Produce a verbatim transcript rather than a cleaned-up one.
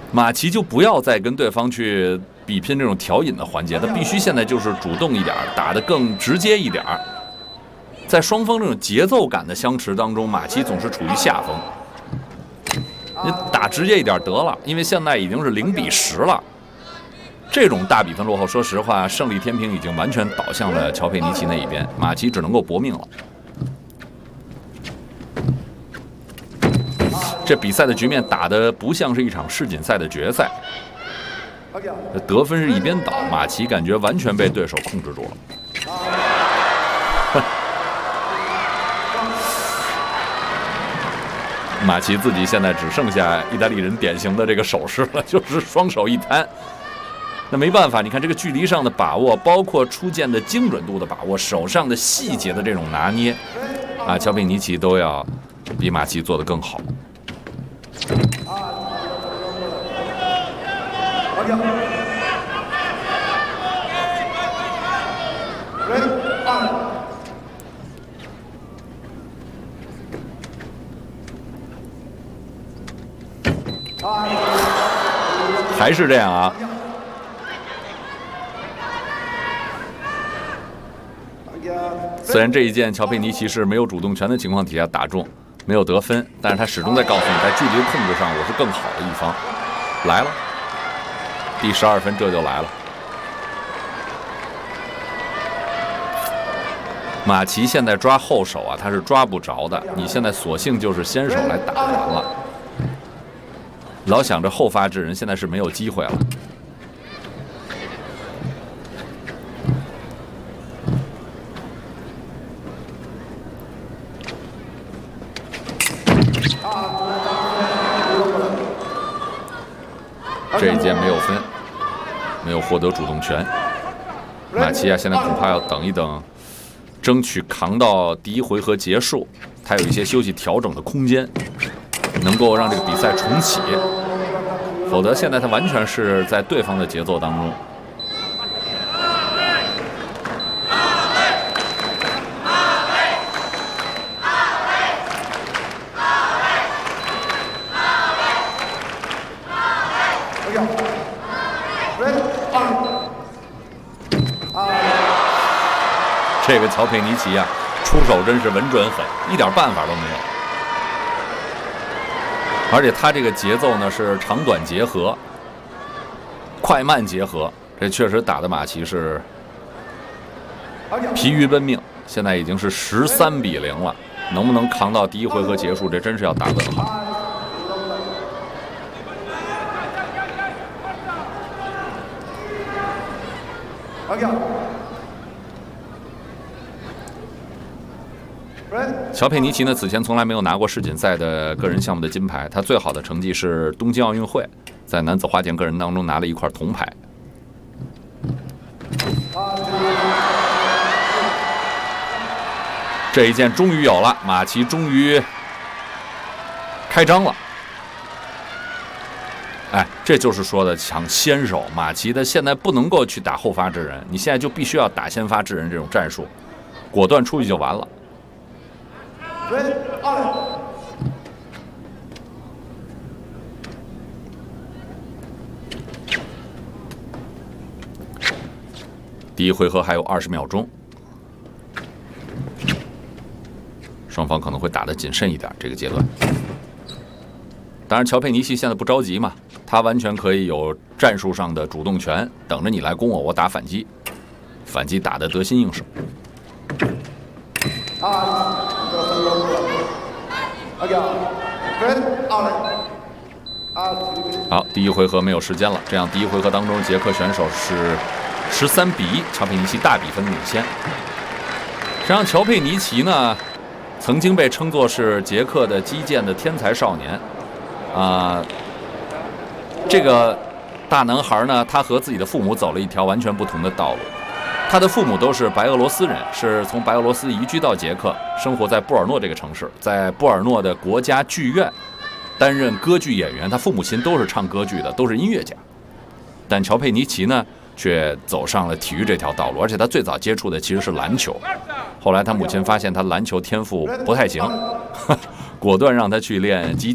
马奇就不要再跟对方去比拼这种调引的环节，他必须现在就是主动一点，打得更直接一点。在双方这种节奏感的相持当中，马奇总是处于下风。你打直接一点得了，因为现在已经是零比十了。这种大比分落后，说实话，胜利天平已经完全倒向了乔佩尼奇那一边，马奇只能够搏命了。这比赛的局面打得不像是一场世锦赛的决赛，得分是一边倒，马奇感觉完全被对手控制住了。马奇自己现在只剩下意大利人典型的这个手势了，就是双手一摊。那没办法，你看这个距离上的把握，包括出剑的精准度的把握，手上的细节的这种拿捏，啊，乔佩尼奇都要比马奇做得更好。还是这样啊。虽然这一剑乔佩尼奇是没有主动权的情况底下打中，没有得分，但是他始终在告诉你，在距离控制上我是更好的一方。来了，第十二分这就来了。马奇现在抓后手啊，他是抓不着的，你现在索性就是先手来打完了。老想着后发制人，现在是没有机会了。这一剑没有分，没有获得主动权。马奇啊，现在恐怕要等一等，争取扛到第一回合结束，他有一些休息调整的空间，能够让这个比赛重启。否则现在他完全是在对方的节奏当中。这个乔佩尼奇啊，出手真是稳准狠，一点办法都没有。而且他这个节奏呢是长短结合，快慢结合，这确实打的马奇是疲于奔命。现在已经是十三比零了，能不能扛到第一回合结束，这真是要打问号。乔佩尼奇呢，此前从来没有拿过世锦赛的个人项目的金牌，他最好的成绩是东京奥运会，在男子花剑个人当中拿了一块铜牌。这一剑终于有了，马奇终于开张了。哎，这就是说的抢先手，马奇的现在不能够去打后发制人，你现在就必须要打先发制人这种战术，果断出去就完了。第一回合还有二十秒钟，双方可能会打得谨慎一点。这个阶段，当然乔佩尼奇现在不着急嘛，他完全可以有战术上的主动权，等着你来攻我，我打反击，反击打得得心应手。好，第一回合没有时间了，这样第一回合当中，捷克选手是十三比一，乔佩尼奇大比分领先。实际上，乔佩尼奇呢，曾经被称作是捷克的击剑的天才少年，啊、呃，这个大男孩呢，他和自己的父母走了一条完全不同的道路。他的父母都是白俄罗斯人，是从白俄罗斯移居到捷克，生活在布尔诺这个城市，在布尔诺的国家剧院担任歌剧演员。他父母亲都是唱歌剧的，都是音乐家。但乔佩尼奇呢，却走上了体育这条道路，而且他最早接触的其实是篮球。后来他母亲发现他篮球天赋不太行，果断让他去练击剑。